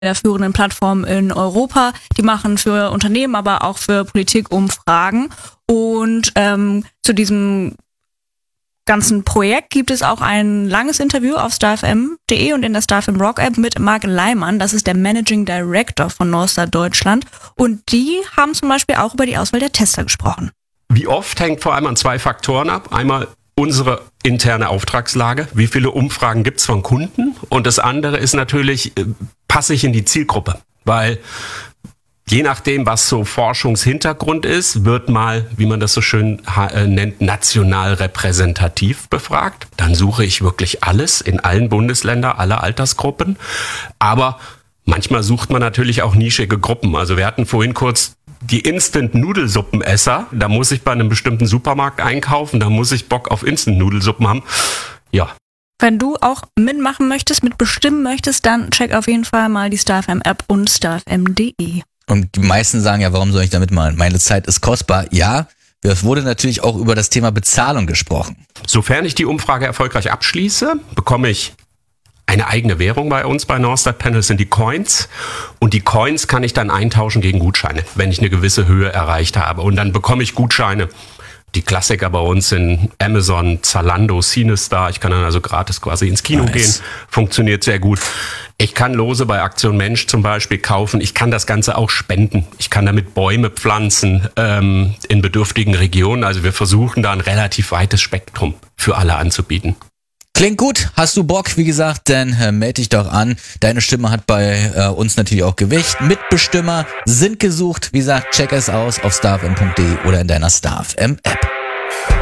der führenden Plattformen in Europa. Die machen für Unternehmen, aber auch für Politik Umfragen. Und zu diesem ganzen Projekt gibt es auch ein langes Interview auf starfm.de und in der StarFM Rock App mit Marc Leimann. Das ist der Managing Director von Northstar Deutschland. Und die haben zum Beispiel auch über die Auswahl der Tester gesprochen. Wie oft hängt vor allem an 2 Faktoren ab. Einmal unsere interne Auftragslage. Wie viele Umfragen gibt's von Kunden? Und das andere ist natürlich, passe ich in die Zielgruppe? Weil je nachdem, was so Forschungshintergrund ist, wird mal, wie man das so schön nennt, national repräsentativ befragt. Dann suche ich wirklich alles in allen Bundesländern, alle Altersgruppen. Aber manchmal sucht man natürlich auch nischige Gruppen. Also wir hatten vorhin kurz die Instant-Nudelsuppenesser. Da muss ich bei einem bestimmten Supermarkt einkaufen, da muss ich Bock auf Instant-Nudelsuppen haben. Ja. Wenn du auch mitmachen möchtest, mitbestimmen möchtest, dann check auf jeden Fall mal die StarFM-App und starfm.de. Und die meisten sagen ja, warum soll ich da mitmachen? Meine Zeit ist kostbar. Ja, es wurde natürlich auch über das Thema Bezahlung gesprochen. Sofern ich die Umfrage erfolgreich abschließe, bekomme ich eine eigene Währung bei uns bei Northstar Panel, sind die Coins. Und die Coins kann ich dann eintauschen gegen Gutscheine, wenn ich eine gewisse Höhe erreicht habe. Und dann bekomme ich Gutscheine. Die Klassiker bei uns sind Amazon, Zalando, Cinestar. Ich kann dann also gratis quasi ins Kino gehen. Funktioniert sehr gut. Ich kann Lose bei Aktion Mensch zum Beispiel kaufen. Ich kann das Ganze auch spenden. Ich kann damit Bäume pflanzen in bedürftigen Regionen. Also wir versuchen da ein relativ weites Spektrum für alle anzubieten. Klingt gut. Hast du Bock? Wie gesagt, dann melde dich doch an. Deine Stimme hat bei uns natürlich auch Gewicht. Mitbestimmer sind gesucht. Wie gesagt, check es aus auf starfm.de oder in deiner StarFM-App.